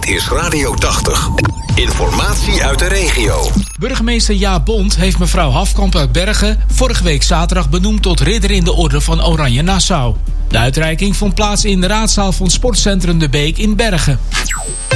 Dit is Radio 80. Informatie uit de regio. Burgemeester Jaap Bond heeft mevrouw Hafkamp uit Bergen vorige week zaterdag benoemd tot ridder in de orde van Oranje Nassau. De uitreiking vond plaats in de raadzaal van Sportcentrum De Beek in Bergen.